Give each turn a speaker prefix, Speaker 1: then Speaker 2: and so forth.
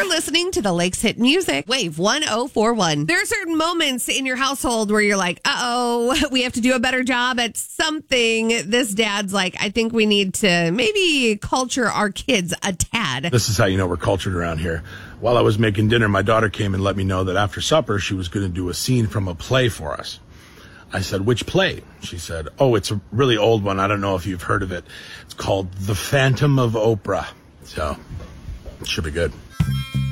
Speaker 1: You're listening to the Lakes Hit Music, Wave 1041. There are certain moments in your household where you're like, uh-oh, we have to do a better job at something. This dad's like, I think we need to maybe culture our kids a tad.
Speaker 2: This is how you know we're cultured around here. While I was making dinner, my daughter came and let me know that after supper, she was going to do a scene from a play for us. I said, which play? She said, oh, it's a really old one. I don't know if you've heard of it. It's called The Phantom of Oprah. So, it should be good.